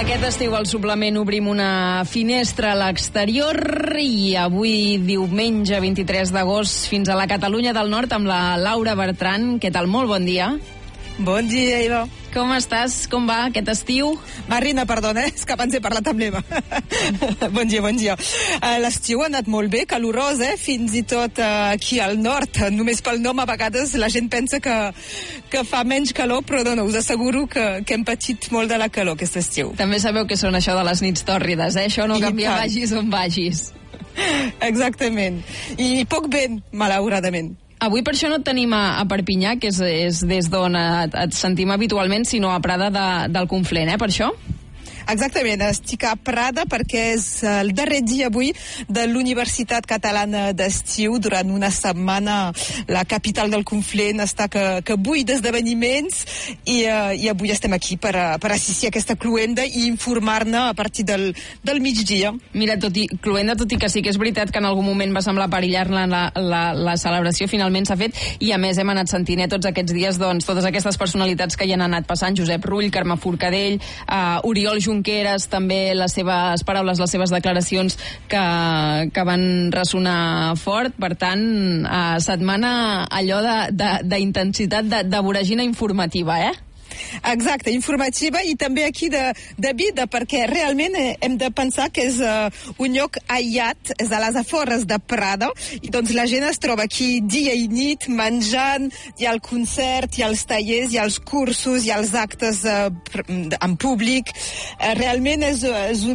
Aquest estiu al suplement obrim una finestra a l'exterior i avui, diumenge 23 d'agost, fins a la Catalunya del Nord amb la Laura Bertran. Què tal? Molt bon dia. Bon dia, Eva. Com estàs? Com va aquest estiu? Marina, perdona, és que abans he parlat amb l'Eva. Bon dia. L'estiu ha anat molt bé, calorós, fins i tot aquí al nord. Només pel nom, a vegades, la gent pensa que fa menys calor, però no, us asseguro que hem patit molt de la calor aquest estiu. També sabeu que són això de les nits tòrrides, Això no canvia, vagis on vagis. Exactament. I poc vent, malauradament. Avui per això no et tenim a Perpinyà, que és des d'on et sentim habitualment, sinó a Prada del Conflent, per això? Exactament, estic a Prada perquè és el darrer dia avui de l'Universitat Catalana d'Estiu. Durant una setmana la capital del Conflent està que bull d'esdeveniments i avui estem aquí per assistir a aquesta cluenda i informar-ne a partir del migdia. Mira, cluenda, tot i que sí que és veritat que en algun moment va semblar perillar-ne la celebració, finalment s'ha fet, i a més hem anat sentint tots aquests dies totes aquestes personalitats que hi han anat passant: Josep Rull, Carme Forcadell, Oriol Junqueras, també les seves paraules, les seves declaracions que van ressonar fort. Per tant, setmana allò d'intensitat, de voragina informativa, Exacte, informativa i també aquí de vida, perquè realment hem de pensar que és un lloc aïllat, és a les afores de Prada, i doncs la gent es troba aquí dia i nit menjant, hi ha el concert, hi ha els tallers, hi ha els cursos, hi ha els actes en públic. Realment és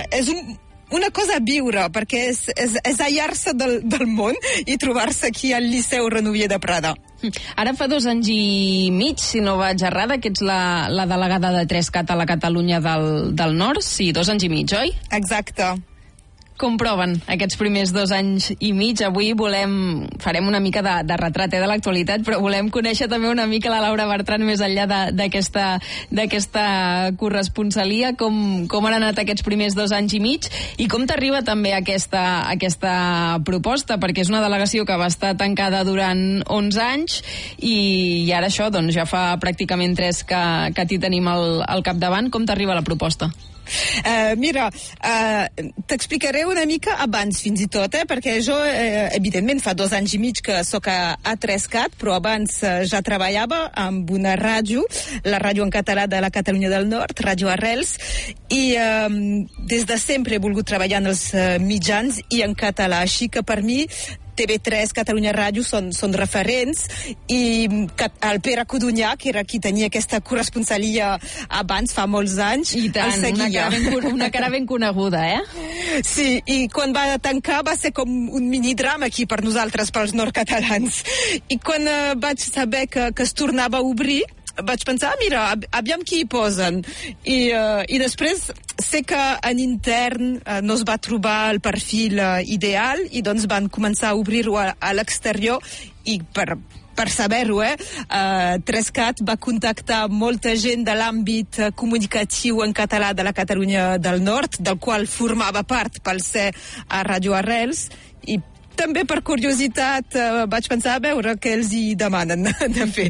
una cosa a viure, perquè és aïllar-se del món i trobar-se aquí al Liceu Renovier de Prada. Ara fa 2 anys i mig, si no vaig errada, que ets la delegada de 3CAT a la Catalunya del Nord. Sí, 2 anys i mig, oi? Exacte. Com proven aquests primers 2 anys i mig? Avui farem una mica de retrat de l'actualitat, però volem conèixer també una mica la Laura Bertran més enllà d'aquesta corresponsalia. Com han anat aquests primers 2 anys i mig i com t'arriba també aquesta proposta, perquè és una delegació que va estar tancada durant 11 anys i ara això, doncs ja fa pràcticament 3 que t'hi tenim al capdavant. Com t'arriba la proposta? Mira, t'explicaré una mica abans fins i tot, perquè jo evidentment fa 2 anys i mig que sóc a 3CAT, però abans ja treballava amb una ràdio, la ràdio en català de la Catalunya del Nord, Ràdio Arrels, i des de sempre he volgut treballar en els mitjans i en català, així que per mi TV3, Catalunya Ràdio són referents, i el Pere Codonyà, que era qui tenia aquesta corresponsalia abans, fa molts anys, i tant, el seguia. Una cara ben coneguda, Sí, i quan va tancar va ser com un minidrama aquí per nosaltres, pels nord-catalans. I quan vaig saber que es tornava a obrir, vaig pensar, mira, aviam qui hi posen. I després sé que en intern no es va trobar el perfil ideal i doncs van començar a obrir-ho a l'exterior, i per saber-ho, 3CAT va contactar molta gent de l'àmbit comunicatiu en català de la Catalunya del Nord, del qual formava part pel ser a Ràdio Arrels, i també per curiositat vaig pensar a veure què els hi demanen de fer.